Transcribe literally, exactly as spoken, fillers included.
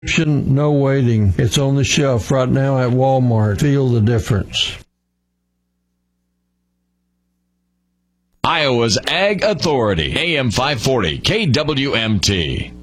No waiting. It's on the shelf right now at Walmart. Feel the difference. Iowa's Ag Authority, A M five forty, K W M T.